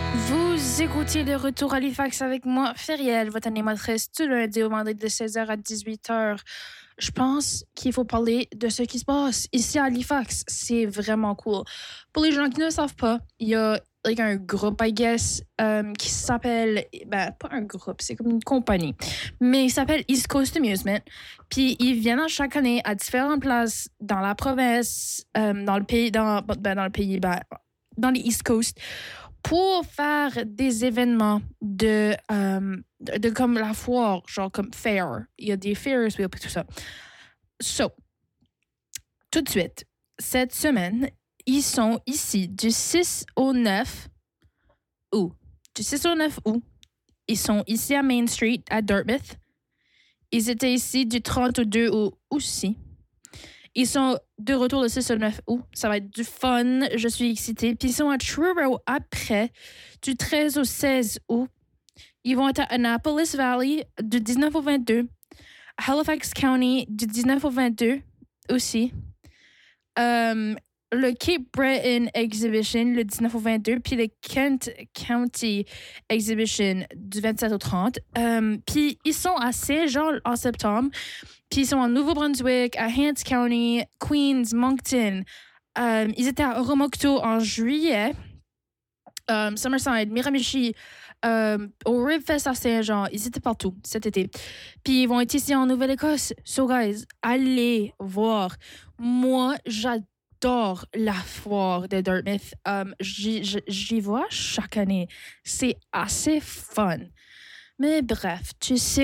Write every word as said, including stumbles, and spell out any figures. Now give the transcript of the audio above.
Vous écoutez le retour à Halifax avec moi, Feriel, votre animatrice, du lundi au vendredi de seize heures à dix-huit heures. Je pense qu'il faut parler de ce qui se passe ici à Halifax. C'est vraiment cool. Pour les gens qui ne le savent pas, il y a like, un groupe, I guess, um, qui s'appelle... Ben, pas un groupe, c'est comme une compagnie. Mais il s'appelle East Coast Amusement. Puis ils viennent à chaque année à différentes places dans la province, um, dans le pays, dans, ben, dans le pays, ben, dans les East Coast, pour faire des événements de, euh, de, de comme la foire, genre comme fair. Il y a des fairs, oui, puis tout ça. So, tout de suite, cette semaine, ils sont ici du six au neuf août. Du six au neuf août, ils sont ici à Main Street, à Dartmouth. Ils étaient ici du trente au deux août aussi. Ils sont de retour le six au neuf août. Ça va être du fun. Je suis excitée. Puis ils sont à Truro après, du treize au seize août. Ils vont être à Annapolis Valley du dix-neuf au vingt-deux. Halifax County du dix-neuf au vingt-deux aussi. Um, le Cape Breton Exhibition le dix-neuf au vingt-deux. Puis le Kent County Exhibition du vingt-sept au trente. Um, puis ils sont à Saint-Jean en septembre. Puis ils sont en Nouveau-Brunswick, à Hants County, Queens, Moncton. Um, ils étaient à Oromocto en juillet. Um, Summerside, Miramichi, um, au Ribfest à Saint-Jean. Ils étaient partout cet été. Puis ils vont être ici en Nouvelle-Écosse. So, guys, allez voir. Moi, j'adore la foire de Dartmouth. Um, j'y, j'y vois chaque année. C'est assez fun. Mais bref, tu sais